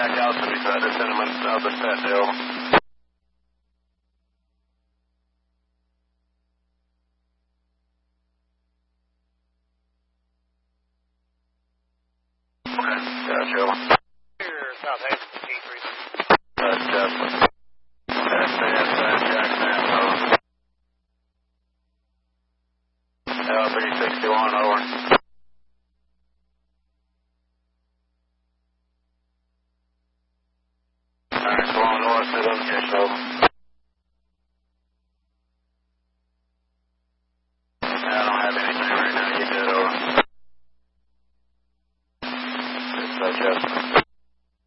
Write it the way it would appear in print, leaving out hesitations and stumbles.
back out to beside the Cinnamon Southwest Pathway, over. Okay, gotcha, over. Here, South Haven, T3. Justin. SAS, Jackson, over. L361, over. Alright, going north to the location, over. I don't have anything right now, you good, over. Justin.